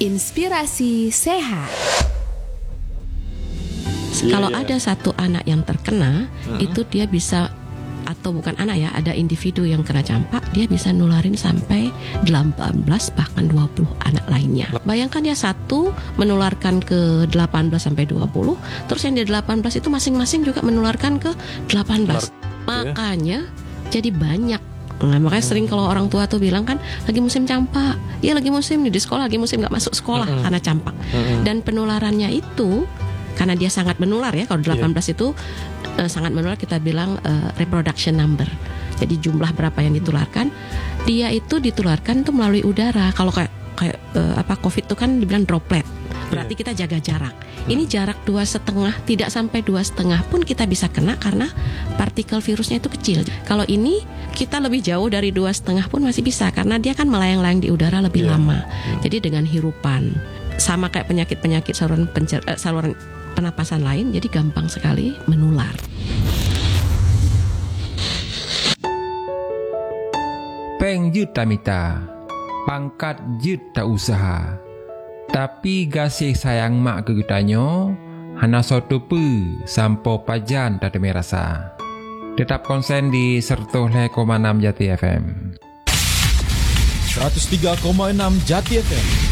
Inspirasi sehat. Kalau ada satu anak yang terkena, itu dia bisa, atau bukan anak ya, ada individu yang kena campak, dia bisa nularin sampai 18 bahkan 20 anak lainnya. Bayangkan ya, satu menularkan ke 18 sampai 20, terus yang di 18 itu masing-masing juga menularkan ke 18. Makanya jadi banyak. Nah, makanya sering kalau orang tua tuh bilang kan, lagi musim campak, ya lagi musim di sekolah, lagi musim nggak masuk sekolah karena campak. Dan penularannya itu karena dia sangat menular ya, kalau 18 itu sangat menular, kita bilang reproduction number. Jadi jumlah berapa yang ditularkan, dia itu ditularkan tuh melalui udara. Kalau kayak COVID itu kan dibilang droplet, berarti kita jaga jarak. Ini jarak 2,5, tidak sampai 2,5 pun kita bisa kena karena partikel virusnya itu kecil. Kalau ini kita lebih jauh dari 2,5 pun masih bisa, karena dia kan melayang-layang di udara lebih lama. Jadi dengan hirupan, sama kayak penyakit-penyakit saluran pernapasan lain, jadi gampang sekali menular. Peng jut tamita, pangkat jut tak usaha. Tapi kasih sayang mak ke gutanyo, hana soto pu sampo pajan tak demi rasa. Tetap konsen di 103,6 Jati FM. 103,6 Jati FM.